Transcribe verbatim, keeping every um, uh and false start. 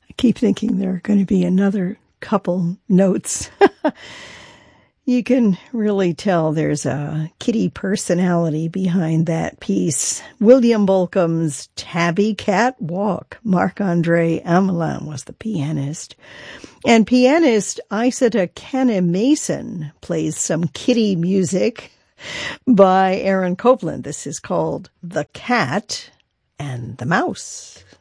I keep thinking there are going to be another couple notes. You can really tell there's a kitty personality behind that piece. William Bolcom's Tabby Cat Walk. Marc-Andre Amelin was the pianist. And pianist Isata Cannon-Mason plays some kitty music by Aaron Copland. This is called The Cat and the Mouse.